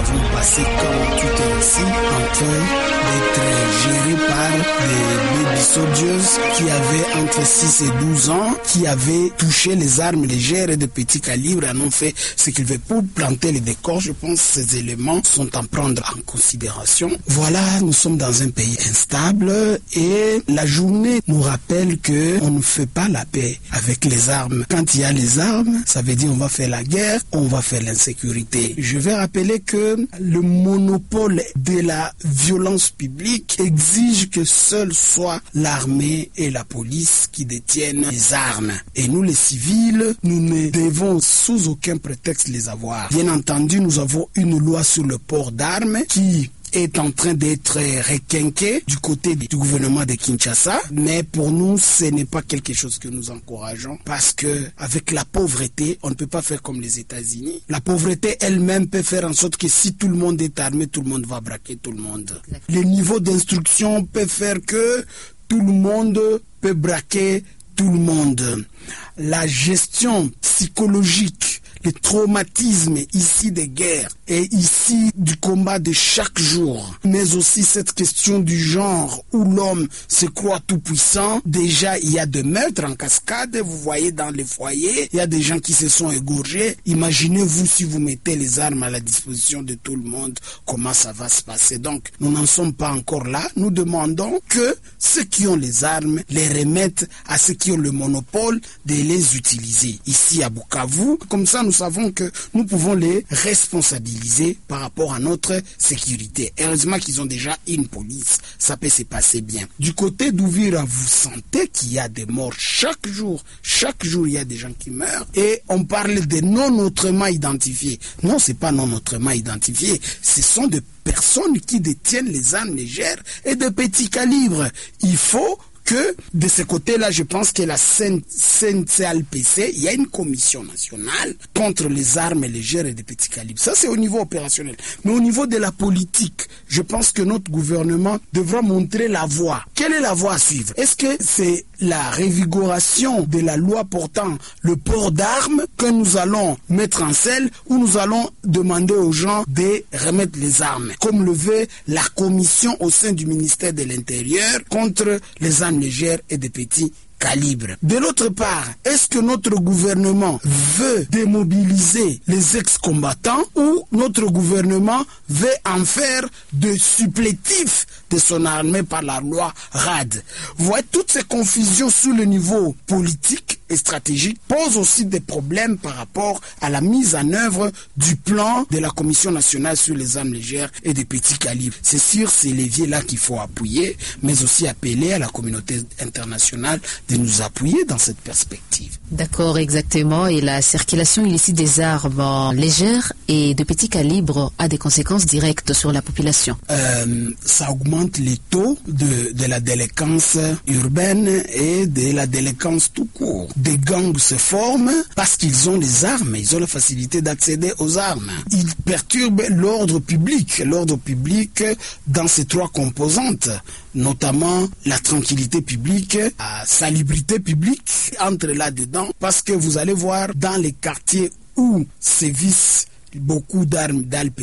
avons passé 48 ici en train d'être gérés par des baby soldiers qui avaient entre 6 et 12 ans, qui avaient touché les armes légères et de petits calibres et en ont fait ce qu'ils veulent pour planter les décors. Je pense que ces éléments sont à prendre en considération. Voilà, nous sommes dans un pays instable et la journée nous rappelle que on ne fait pas la paix avec les armes. Quand il y a les armes, ça veut dire on va faire la guerre, on va faire l'insécurité. Je vais rappeler que le monopole de la violence publique exige que seul soit l'armée et la police qui détiennent les armes. Et nous les civils, nous ne devons sous aucun prétexte les avoir. Bien entendu, nous avons une loi sur le port d'armes qui est en train d'être requinqué du côté du gouvernement de Kinshasa, mais pour nous, ce n'est pas quelque chose que nous encourageons parce que avec la pauvreté, on ne peut pas faire comme les États-Unis. La pauvreté elle-même peut faire en sorte que si tout le monde est armé, tout le monde va braquer tout le monde. Les niveaux d'instruction peuvent faire que tout le monde peut braquer tout le monde. La gestion psychologique, le traumatisme ici des guerres et ici du combat de chaque jour, mais aussi cette question du genre où l'homme se croit tout puissant. Déjà, il y a des meurtres en cascade, vous voyez dans les foyers, il y a des gens qui se sont égorgés. Imaginez-vous si vous mettez les armes à la disposition de tout le monde, comment ça va se passer. Donc, nous n'en sommes pas encore là. Nous demandons que ceux qui ont les armes les remettent à ceux qui ont le monopole de les utiliser. Ici à Bukavu, comme ça nous savons que nous pouvons les responsabiliser par rapport à notre sécurité. Heureusement qu'ils ont déjà une police, ça peut se passer bien. Du côté d'Uvira, vous sentez qu'il y a des morts chaque jour il y a des gens qui meurent et on parle de non autrement identifiés. Non, c'est pas non autrement identifiés, ce sont des personnes qui détiennent les armes légères et de petits calibres. Il faut que de ce côté-là, je pense que la CNCLPC, il y a une commission nationale contre les armes légères et de petits calibres. Ça, c'est au niveau opérationnel. Mais au niveau de la politique, je pense que notre gouvernement devra montrer la voie. Quelle est la voie à suivre? Est-ce que c'est la révigoration de la loi portant le port d'armes que nous allons mettre en selle ou nous allons demander aux gens de remettre les armes, comme le veut la commission au sein du ministère de l'Intérieur contre les armes légères et de petits calibres. De l'autre part, est-ce que notre gouvernement veut démobiliser les ex-combattants ou notre gouvernement veut en faire de supplétifs de son armée par la loi RAD? Vous voyez, toutes ces confusions sous le niveau politique et stratégique posent aussi des problèmes par rapport à la mise en œuvre du plan de la Commission nationale sur les armes légères et des petits calibres. C'est sur ces leviers-là qu'il faut appuyer, mais aussi appeler à la communauté internationale de nous appuyer dans cette perspective. D'accord, exactement. Et la circulation illicite des armes légères et de petits calibres a des conséquences directes sur la population. Ça augmente les taux de la délinquance urbaine et de la délinquance tout court. Des gangs se forment parce qu'ils ont les armes, ils ont la facilité d'accéder aux armes. Ils perturbent l'ordre public dans ces trois composantes, notamment la tranquillité publique, la salubrité publique, entre là-dedans, parce que vous allez voir dans les quartiers où sévissent beaucoup d'armes d'alpes